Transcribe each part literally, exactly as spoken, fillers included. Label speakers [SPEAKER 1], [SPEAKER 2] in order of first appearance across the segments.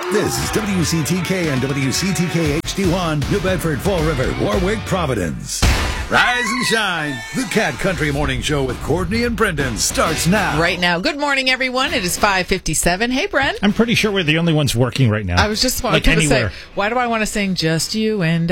[SPEAKER 1] This is W C T K and W C T K H D one, New Bedford, Fall River, Warwick, Providence. Rise and shine. The Cat Country Morning Show with Courtney and Brendan starts now.
[SPEAKER 2] Right now. Good morning, everyone. It is five fifty-seven. Hey, Brent.
[SPEAKER 3] I'm pretty sure we're the only ones working right now.
[SPEAKER 2] I was just
[SPEAKER 3] like
[SPEAKER 2] going to say,
[SPEAKER 3] anywhere.
[SPEAKER 2] why do I want to sing Just You and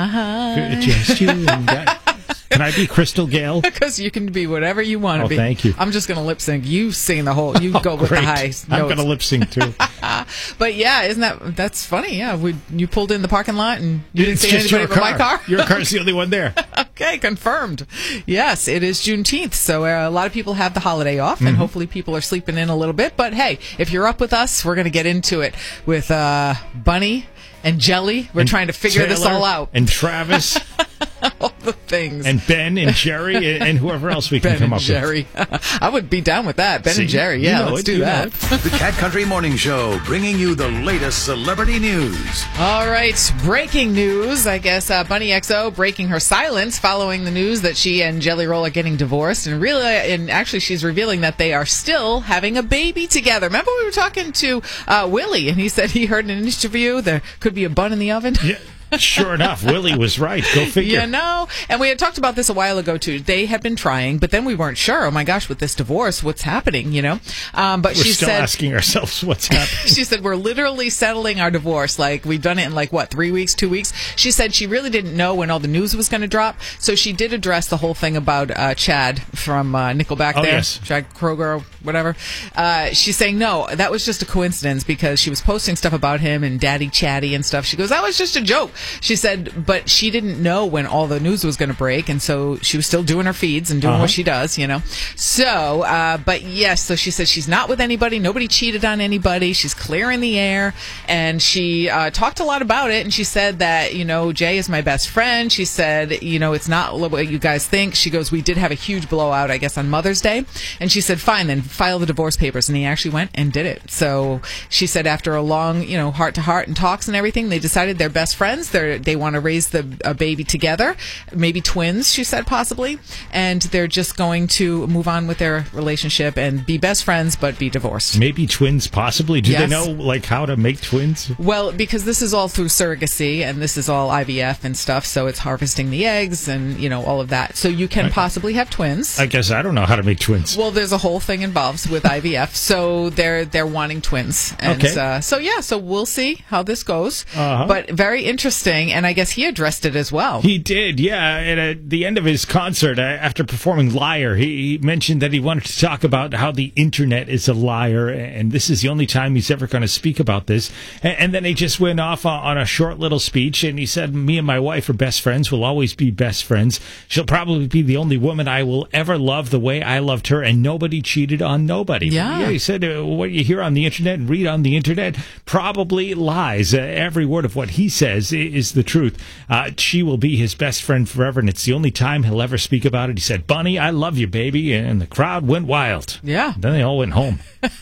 [SPEAKER 2] I?
[SPEAKER 3] Just you and I. Can I be Crystal Gale?
[SPEAKER 2] Because you can be whatever you want to
[SPEAKER 3] oh,
[SPEAKER 2] be.
[SPEAKER 3] Thank you.
[SPEAKER 2] I'm just going to lip sync. You sing the whole, you
[SPEAKER 3] oh,
[SPEAKER 2] go with
[SPEAKER 3] great.
[SPEAKER 2] the high
[SPEAKER 3] I'm
[SPEAKER 2] notes.
[SPEAKER 3] going to lip sync too.
[SPEAKER 2] But yeah, isn't that, that's funny. Yeah. We, you pulled in the parking lot and you didn't
[SPEAKER 3] it's
[SPEAKER 2] see
[SPEAKER 3] just
[SPEAKER 2] anybody
[SPEAKER 3] your
[SPEAKER 2] but
[SPEAKER 3] car.
[SPEAKER 2] my car?
[SPEAKER 3] Your car's the only one there.
[SPEAKER 2] Okay, confirmed. Yes, it is Juneteenth, so uh, a lot of people have the holiday off, and
[SPEAKER 3] mm-hmm.
[SPEAKER 2] hopefully people are sleeping in a little bit. But hey, if you're up with us, we're going to get into it with uh, Bunny and Jelly. We're
[SPEAKER 3] and
[SPEAKER 2] trying to figure
[SPEAKER 3] Taylor
[SPEAKER 2] this all out.
[SPEAKER 3] And Travis.
[SPEAKER 2] All the things.
[SPEAKER 3] And Ben and Jerry and, and whoever else we can
[SPEAKER 2] Ben
[SPEAKER 3] come
[SPEAKER 2] and
[SPEAKER 3] up
[SPEAKER 2] Jerry.
[SPEAKER 3] with.
[SPEAKER 2] I would be down with that. Ben
[SPEAKER 3] See,
[SPEAKER 2] and Jerry. Yeah,
[SPEAKER 3] you know
[SPEAKER 2] let's
[SPEAKER 3] it,
[SPEAKER 2] do
[SPEAKER 3] you
[SPEAKER 2] that.
[SPEAKER 1] The Cat Country Morning Show, bringing you the latest celebrity news.
[SPEAKER 2] All right, breaking news. I guess uh, Bunny X O breaking her silence following the news that she and Jelly Roll are getting divorced, and really, and actually, she's revealing that they are still having a baby together. Remember, we were talking to uh, Willie, and he said he heard in an interview there could be a bun in the oven.
[SPEAKER 3] Yeah. Sure enough, Willie was right. Go figure.
[SPEAKER 2] You know, and we had talked about this a while ago too. They had been trying, but then we weren't sure. Oh my gosh, with this divorce, what's happening? You know, um, but
[SPEAKER 3] We're
[SPEAKER 2] she
[SPEAKER 3] still
[SPEAKER 2] said,
[SPEAKER 3] asking ourselves what's happening.
[SPEAKER 2] She said we're literally settling our divorce. Like we've done it in like what three weeks, two weeks. She said she really didn't know when all the news was going to drop, so she did address the whole thing about uh, Chad from uh, Nickelback.
[SPEAKER 3] Oh,
[SPEAKER 2] there,
[SPEAKER 3] yes.
[SPEAKER 2] Chad Kroger, or whatever. Uh, she's saying no, that was just a coincidence because she was posting stuff about him and Daddy Chatty and stuff. She goes, that was just a joke. She said. But she didn't know when all the news was going to break, and so she was still doing her feeds and doing
[SPEAKER 3] uh-huh.
[SPEAKER 2] what she does, you know. So, uh, but yes, so she said she's not with anybody. Nobody cheated on anybody. She's clearing the air, and she uh, talked a lot about it, and she said that, you know, Jay is my best friend. She said, you know, it's not what you guys think. She goes, we did have a huge blowout, I guess, on Mother's Day. And she said, fine, then file the divorce papers. And he actually went and did it. So she said after a long, you know, heart-to-heart and talks and everything, they decided they're best friends. They're, they want to raise the a baby together, maybe twins, she said, possibly, and they're just going to move on with their relationship and be best friends but be divorced.
[SPEAKER 3] Maybe twins, possibly. Do
[SPEAKER 2] yes.
[SPEAKER 3] they know like how to make twins?
[SPEAKER 2] Well, because this is all through surrogacy and this is all I V F and stuff, so it's harvesting the eggs and, you know, all of that. So you can
[SPEAKER 3] I,
[SPEAKER 2] possibly have twins.
[SPEAKER 3] I guess I don't know how to make twins.
[SPEAKER 2] Well, there's a whole thing involved with I V F, so they're they're wanting twins. And
[SPEAKER 3] okay.
[SPEAKER 2] uh, so yeah, so we'll see how this goes.
[SPEAKER 3] Uh-huh.
[SPEAKER 2] But very interesting, and I guess he addressed it as well.
[SPEAKER 3] He did, yeah. And at the end of his concert, uh, after performing Liar, he, he mentioned that he wanted to talk about how the internet is a liar, and this is the only time he's ever going to speak about this. And, and then he just went off on, on a short little speech, and he said, me and my wife are best friends, we'll always be best friends. She'll probably be the only woman I will ever love the way I loved her, and nobody cheated on nobody.
[SPEAKER 2] Yeah.
[SPEAKER 3] yeah he said, uh, what you hear on the internet and read on the internet probably lies. Uh, every word of what he says is the truth. Uh, she will be his best friend forever, and it's the only time he'll ever speak about it. He said, Bunny, I love you, baby, and the crowd went wild.
[SPEAKER 2] Yeah.
[SPEAKER 3] Then they all went home.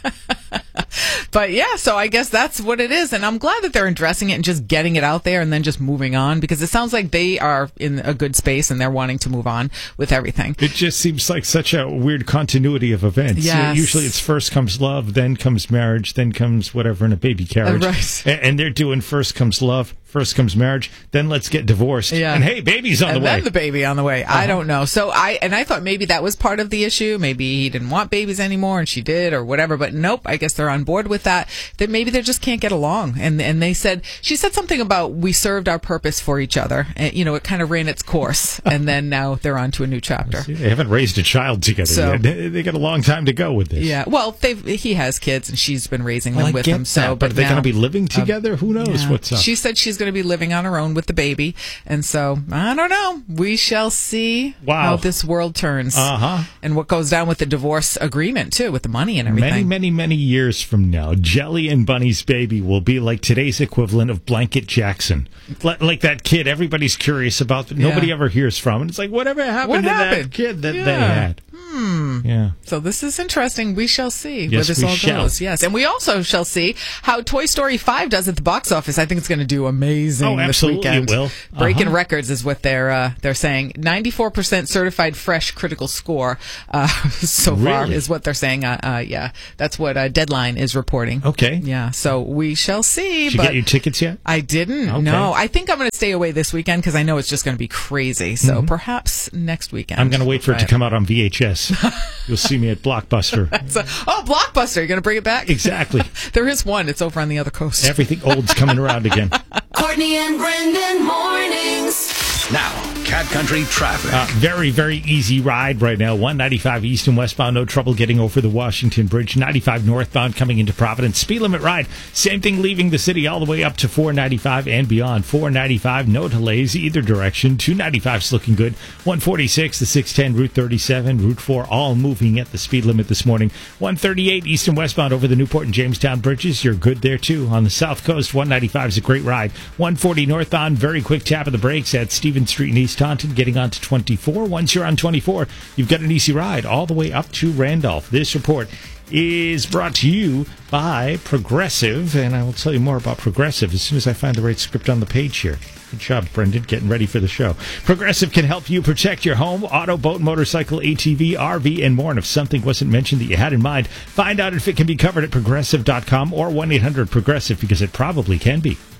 [SPEAKER 2] But yeah, so I guess that's what it is, and I'm glad that they're addressing it and just getting it out there and then just moving on, because it sounds like they are in a good space and they're wanting to move on with everything.
[SPEAKER 3] It just seems like such a weird continuity of events.
[SPEAKER 2] Yes.
[SPEAKER 3] Usually it's first comes love, then comes marriage, then comes whatever in a baby carriage.
[SPEAKER 2] Uh, right.
[SPEAKER 3] And, and they're doing first comes love, first comes marriage, then let's get divorced.
[SPEAKER 2] Yeah.
[SPEAKER 3] And hey, baby's on
[SPEAKER 2] and
[SPEAKER 3] the way.
[SPEAKER 2] And then the baby on the way. Uh-huh. I don't know. So I, and I thought maybe that was part of the issue. Maybe he didn't want babies anymore and she did or whatever, but nope, I guess they're on board with that. That maybe they just can't get along. And and they said, she said something about we served our purpose for each other. And, you know, it kind of ran its course. And then now they're on to a new chapter.
[SPEAKER 3] See, they haven't raised a child together
[SPEAKER 2] So,
[SPEAKER 3] yet. They, they got a long time to go with this.
[SPEAKER 2] Yeah. Well, they've, he has kids and she's been raising them
[SPEAKER 3] well,
[SPEAKER 2] with
[SPEAKER 3] I get
[SPEAKER 2] him. So,
[SPEAKER 3] that, but are they
[SPEAKER 2] now,
[SPEAKER 3] going to be living together? Um, Who knows
[SPEAKER 2] yeah.
[SPEAKER 3] what's up?
[SPEAKER 2] She said she's going to be living on her own with the baby. And so, I don't know. We shall see
[SPEAKER 3] wow.
[SPEAKER 2] how this world turns.
[SPEAKER 3] Uh-huh.
[SPEAKER 2] And what goes down with the divorce agreement, too, with the money and everything.
[SPEAKER 3] Many, many, many years from now, Jelly and Bunny's baby will be like today's equivalent of Blanket Jackson. L- like that kid everybody's curious about, but nobody
[SPEAKER 2] yeah.
[SPEAKER 3] ever hears from. And it's like, whatever happened
[SPEAKER 2] what
[SPEAKER 3] to
[SPEAKER 2] happened?
[SPEAKER 3] that kid that
[SPEAKER 2] yeah.
[SPEAKER 3] they had?
[SPEAKER 2] Hmm. Hmm.
[SPEAKER 3] Yeah.
[SPEAKER 2] So this is interesting. We shall see
[SPEAKER 3] Yes,
[SPEAKER 2] where this
[SPEAKER 3] we
[SPEAKER 2] all
[SPEAKER 3] shall.
[SPEAKER 2] goes. Yes, and we also shall see how Toy Story five does at the box office. I think it's going to do amazing
[SPEAKER 3] Oh,
[SPEAKER 2] this
[SPEAKER 3] absolutely
[SPEAKER 2] weekend.
[SPEAKER 3] it will.
[SPEAKER 2] Breaking
[SPEAKER 3] Uh-huh.
[SPEAKER 2] records is what they're uh, they're saying. ninety-four percent certified fresh critical score uh, so far
[SPEAKER 3] Really?
[SPEAKER 2] is what they're saying. Uh, uh, yeah, that's what uh, Deadline is reporting.
[SPEAKER 3] Okay.
[SPEAKER 2] Yeah, so we shall see.
[SPEAKER 3] Did you
[SPEAKER 2] but
[SPEAKER 3] get your tickets yet?
[SPEAKER 2] I didn't.
[SPEAKER 3] Okay.
[SPEAKER 2] No, I think I'm going to stay away this weekend because I know it's just going to be crazy. So perhaps next weekend.
[SPEAKER 3] I'm going to wait for it to
[SPEAKER 2] Right.
[SPEAKER 3] come out on V H S. You'll see me at Blockbuster.
[SPEAKER 2] So, oh, Blockbuster! You're going to bring it back?
[SPEAKER 3] Exactly.
[SPEAKER 2] There is one. It's over on the other coast.
[SPEAKER 3] Everything old's coming around again.
[SPEAKER 4] Courtney and Brendan mornings.
[SPEAKER 1] Now, Cat Country traffic.
[SPEAKER 3] Uh, very, very easy ride right now. one ninety-five east and westbound, no trouble getting over the Washington Bridge. ninety-five northbound coming into Providence. Speed limit ride, same thing leaving the city all the way up to four ninety-five and beyond. four ninety-five, no delays either direction. two ninety-five's looking good. one forty-six, the six ten, Route thirty-seven, Route four, all moving at the speed limit this morning. one thirty-eight east and westbound over the Newport and Jamestown bridges. You're good there too. On the south coast, one ninety-five is a great ride. one forty northbound, very quick tap of the brakes at Stevens Street in East Taunton, getting on to twenty-four. Once you're on twenty-four, you've got an easy ride all the way up to Randolph. This report is brought to you by Progressive, and I will tell you more about Progressive as soon as I find the right script on the page here. Good job, Brendan, getting ready for the show. Progressive can help you protect your home, auto, boat, motorcycle, A T V, R V, and more. And if something wasn't mentioned that you had in mind, find out if it can be covered at progressive dot com or one eight hundred progressive, because it probably can be.